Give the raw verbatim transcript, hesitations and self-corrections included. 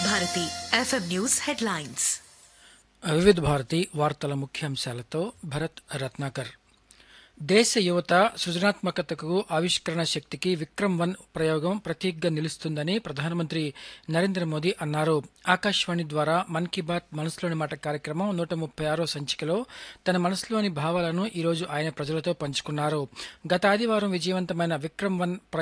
Bharati FM news headlines. వివిధ భారతి వార్తల ముఖ్యాంశాలతో భరత్ రత్నాకర్. దేశ యువత సృజనాత్మకతకు ఆవిష్కరణ శక్తికి విక్రమ్ వన్ ప్రయోగం ప్రతీకగా నిలుస్తుందని ప్రధానమంత్రి నరేంద్ర మోదీ అన్నారు. ఆకాశవాణి ద్వారా మన్ కీ బాత్ మనసులోని మాట కార్యక్రమం నూట ముప్పై ఆరో సంచికలో తన మనసులోని భావాలను ఈరోజు ఆయన ప్రజలతో పంచుకున్నారు. గత ఆదివారం విజయవంతమైన విక్రమ్ వన్